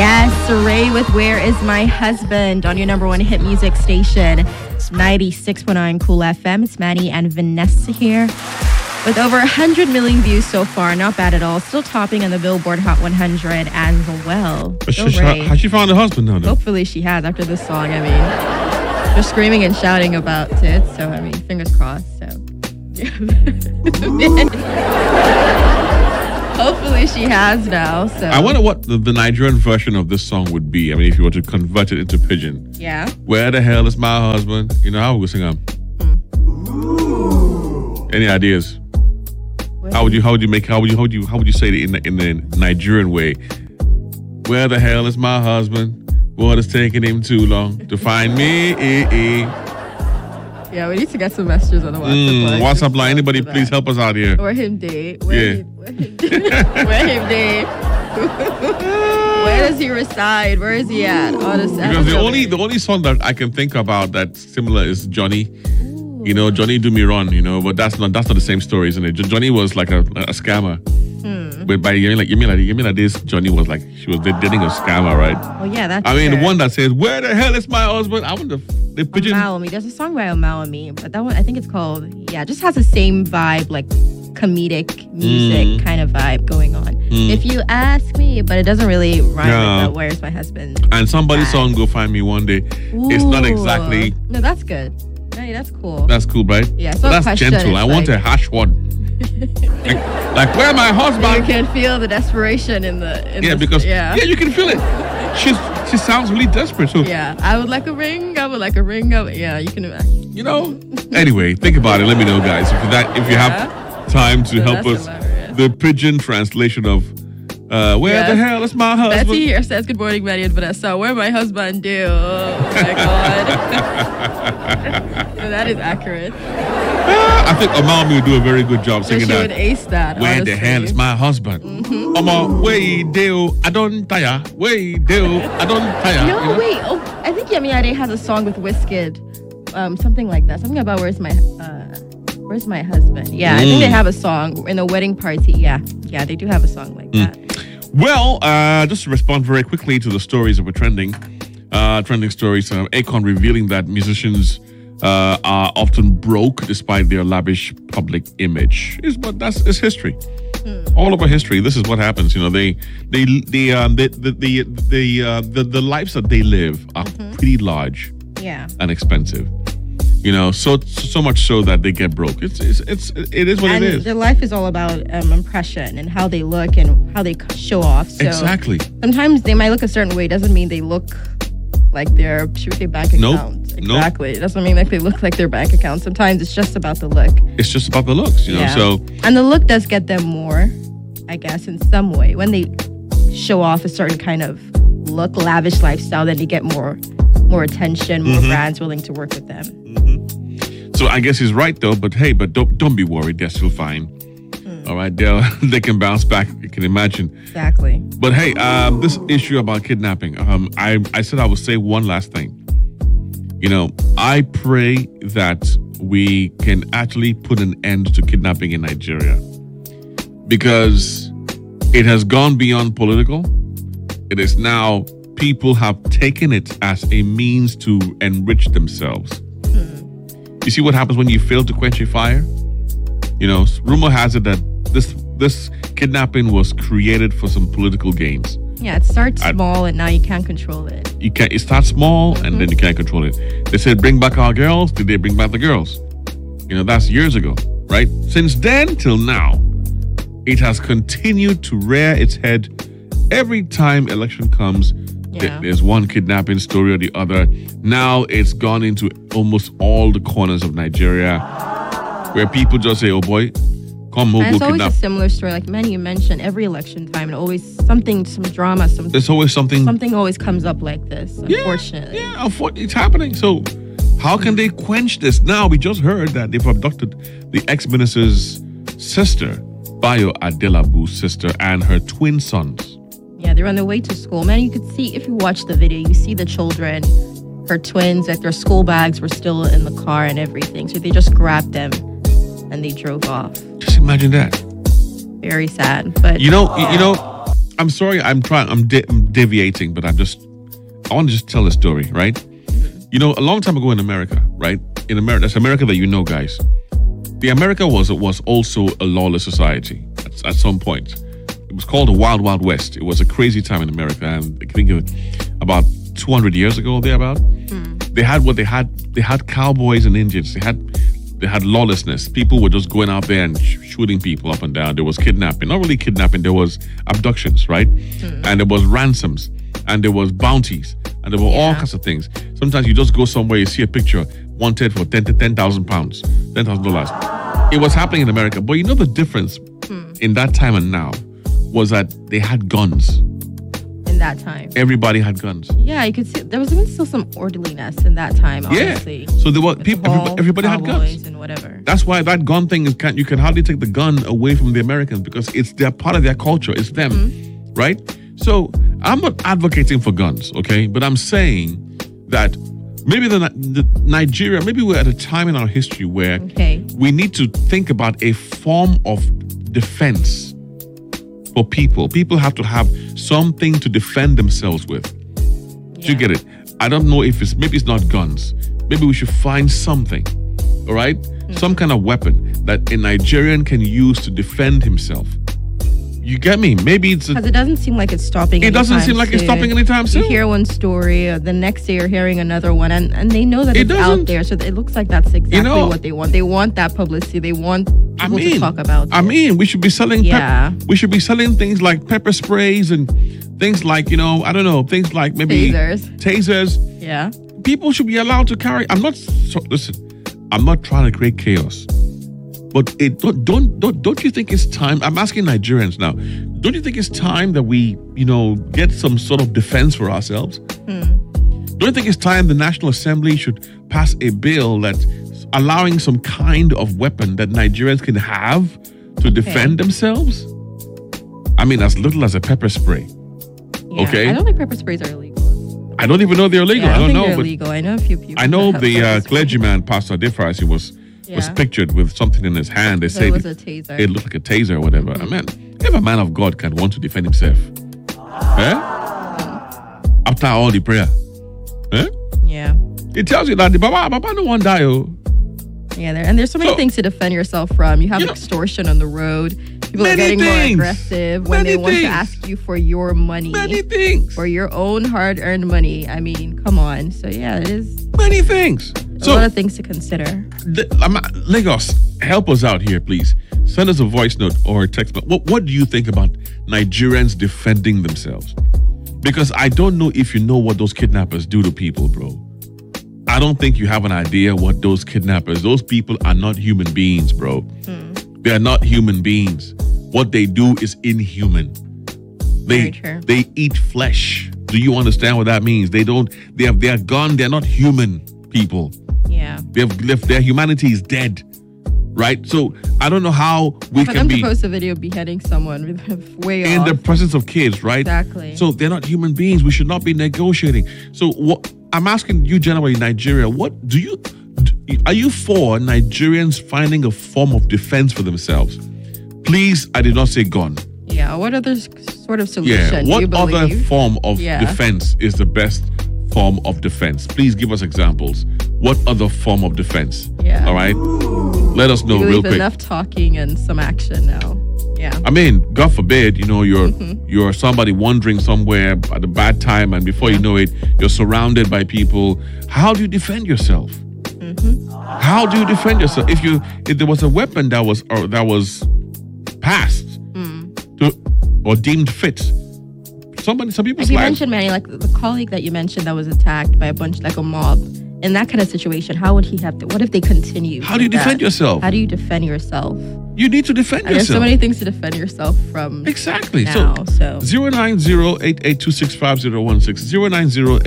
Yes, Ray with Where Is My Husband on your number one hit music station. It's 96.9 Cool FM. It's Manny and Vanessa here. With over 100 million views so far, not bad at all. Still topping on the Billboard Hot 100 as well. Has she found a husband now? Hopefully she has after this song. I mean, they're screaming and shouting about it. So, I mean, fingers crossed. So, hopefully she has now. So I wonder what the Nigerian version of this song would be. I mean, if you were to convert it into pidgin. Yeah. Where the hell is my husband? You know how we would sing them. Any ideas? How would you say it in the Nigerian way? Where the hell is my husband? What is taking him too long to find me? Yeah, we need to get some messages on the WhatsApp line. WhatsApp line. Anybody, please help us out here. Where him day? Where him day? Where does he reside? Where is he at? Because the only song that I can think about that's similar is Johnny. You know, Johnny Do Me Run, you know, but that's not the same story, isn't it? Johnny was like a scammer. But by you mean like this, Johnny was like, she was dating a scammer, right? Oh yeah, that's I mean, the one that says, where the hell is my husband? I wonder the pigeon. Malami. There's a song by Malami, but that one, I think it's called, it just has the same vibe, like comedic music kind of vibe going on. If you ask me, but it doesn't really rhyme with Where's My Husband? And somebody's song, Go Find Me One Day. It's not exactly. No, that's good. Hey, that's cool. That's cool, right? Yeah, so that's gentle. I want a harsh one. like where my husband? You can feel the desperation in the. You can feel it. She sounds really desperate. So yeah, I would like a ring. I would like a ring. Yeah, you can imagine. You know. Anyway, think about it. Let me know, guys, if you have time to help us. Hilarious. The pidgin translation of. Where the hell is my husband? Betty here says, good morning, Manny and Vanessa. Where my husband do? Oh my God. So that is accurate. I think Amalmi would do a very good job singing that. She would ace that, Where the hell is my husband? Where he do? I don't tire. Where he do? I don't tire. No, wait. Oh, I think Yemi Ade has a song with Wizkid. Something like that. Something about Where's my husband? Yeah, I think they have a song in a wedding party. Yeah, they do have a song like that. Well, just to respond very quickly to the stories that were trending stories. Akon revealing that musicians are often broke despite their lavish public image. It's history. All over history. This is what happens. You know, the lives that they live are pretty large, and expensive. You know, so much so that they get broke. It is what it is. Their life is all about impression and how they look and how they show off. So exactly. Sometimes they might look a certain way. Doesn't mean they look like their bank account. Nope. Exactly. It doesn't mean like they look like their bank account. Sometimes it's just about the look. It's just about the looks, you know. So and the look does get them more, I guess, in some way. When they show off a certain kind of look, lavish lifestyle, then they get more attention, more brands willing to work with them. So I guess he's right though, but don't be worried, they're still fine. All right, they can bounce back, you can imagine. Exactly. But hey, this issue about kidnapping, I said I would say one last thing. You know, I pray that we can actually put an end to kidnapping in Nigeria, because it has gone beyond political. It is now people have taken it as a means to enrich themselves. You see what happens when you fail to quench a fire? You know, rumor has it that this kidnapping was created for some political gains. Yeah, it starts small and now you can't control it. It starts small and then you can't control it. They said, bring back our girls. Did they bring back the girls? You know, that's years ago, right? Since then till now, it has continued to rear its head. Every time election comes, there's one kidnapping story or the other. Now it's gone into almost all the corners of Nigeria, where people just say, oh boy, come over. It's always a similar story. Like you mentioned, every election time, and always some drama. There's always something. Something always comes up like this, unfortunately. Yeah, it's happening. So how can they quench this? Now, we just heard that they've abducted the ex-minister's sister, Bayo Adelabu's sister, and her twin sons. Yeah, they're on their way to school. Man, you could see, if you watch the video, you see the children, her twins, like their school bags were still in the car and everything. So they just grabbed them and they drove off. Just imagine that. Very sad. But you know, I'm sorry. I'm deviating, but I want to just tell a story, right? You know, a long time ago in America, right? In America, that's America that you know, guys. The America was also a lawless society at some point. It was called the Wild Wild West. It was a crazy time in America, and I think about 200 years ago, thereabout. They had what they had. They had cowboys and Indians. They had lawlessness. People were just going out there and shooting people up and down. There was kidnapping. Not really kidnapping. There was abductions, right? And there was ransoms. And there was bounties. And there were all kinds of things. Sometimes you just go somewhere, you see a picture, wanted for 10,000 pounds, $10,000. It was happening in America. But you know the difference in that time and now was that they had guns. In that time. Everybody had guns. Yeah, you could see there was even still some orderliness in that time, honestly. Yeah. So there were people, everybody had guns. And whatever. That's why that gun thing is you can hardly take the gun away from the Americans because they're part of their culture. It's them. Right? So I'm not advocating for guns, okay? But I'm saying that maybe the Nigeria, maybe we're at a time in our history where we need to think about a form of defense for people. People have to have something to defend themselves with. Do you get it? I don't know if maybe it's not guns. Maybe we should find something, all right? Some kind of weapon that a Nigerian can use to defend himself. You get me? Maybe it's because it doesn't seem like it's stopping. It doesn't seem like it's stopping anytime soon. You hear one story, the next day you're hearing another one, and they know that it's out there. So it looks like that's exactly what they want. They want that publicity. They want people to talk about it. We should be selling. We should be selling things like pepper sprays and things like things like maybe tasers. Yeah. People should be allowed to carry. Listen. I'm not trying to create chaos. But don't you think it's time? I'm asking Nigerians now. Don't you think it's time that we, get some sort of defense for ourselves? Don't you think it's time the National Assembly should pass a bill that's allowing some kind of weapon that Nigerians can have to defend themselves? I mean, as little as a pepper spray. Yeah, okay. I don't think pepper sprays are illegal. I don't even know they're illegal. Yeah, I don't know. They're illegal. I know a few people. I know the clergyman, Pastor Defrasi, was pictured with something in his hand. They said it was a taser. It looked like a taser or whatever. I mean, if a man of God can want to defend himself, after all the prayer, yeah, it tells you that the Baba no one die. Yeah, there's so many things to defend yourself from. You have extortion on the road. People are getting more aggressive when they want to ask you for your money. Many things. For your own hard-earned money. I mean, come on. So yeah, it is many things. A lot of things to consider. Lagos, help us out here, please. Send us a voice note or a text. What do you think about Nigerians defending themselves? Because I don't know if you know what those kidnappers do to people, bro. I don't think you have an idea what those people are not human beings, bro. They are not human beings. What they do is inhuman. They eat flesh. Do you understand what that means? They are gone. They're not human people. Yeah. Their humanity is dead. Right? So I don't know how we can be. For them to post a video beheading someone way in off. the presence of kids, right? Exactly. So they're not human beings. We should not be negotiating. So what I'm asking you, generally, Nigeria, are you for Nigerians finding a form of defense for themselves? Please, I did not say gun. Yeah, what other sort of solution do you believe? What other form of defense is the best form of defense? Please give us examples. What other form of defense? Yeah. All right? Let us know real quick. Enough talking and some action now. Yeah. I mean, God forbid, you're somebody wandering somewhere at a bad time, and before you know it, you're surrounded by people. How do you defend yourself? How do you defend yourself? If there was a weapon that was passed or deemed fit, some people. Like you mentioned, Manny, like the colleague that you mentioned that was attacked by a mob. In that kind of situation, how would he have to? What if they continue? How do you defend yourself? How do you defend yourself? You need to defend yourself. There's so many things to defend yourself from. Exactly. Now, so 090-8826-5016.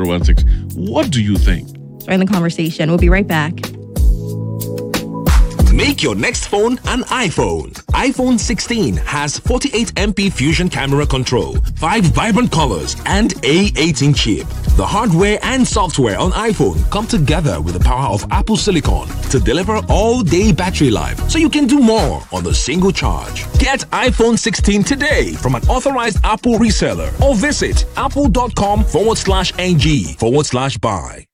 090-8826-5016. What do you think? Join the conversation. We'll be right back. Make your next phone an iPhone. iPhone 16 has 48MP Fusion camera control, 5 vibrant colors, and A18 chip. The hardware and software on iPhone come together with the power of Apple Silicon to deliver all-day battery life, so you can do more on a single charge. Get iPhone 16 today from an authorized Apple reseller or visit apple.com/ng/buy.